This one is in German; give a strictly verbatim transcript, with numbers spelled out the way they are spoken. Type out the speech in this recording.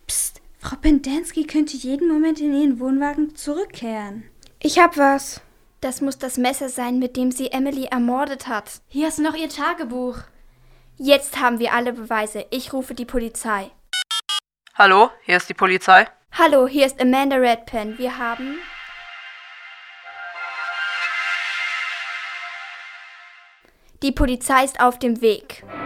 Psst, Frau Pendanski könnte jeden Moment in ihren Wohnwagen zurückkehren. Ich hab was. Das muss das Messer sein, mit dem sie Emily ermordet hat. Hier ist noch ihr Tagebuch. Jetzt haben wir alle Beweise. Ich rufe die Polizei. Hallo, hier ist die Polizei. Hallo, hier ist Amanda Redpen. Wir haben... Die Polizei ist auf dem Weg.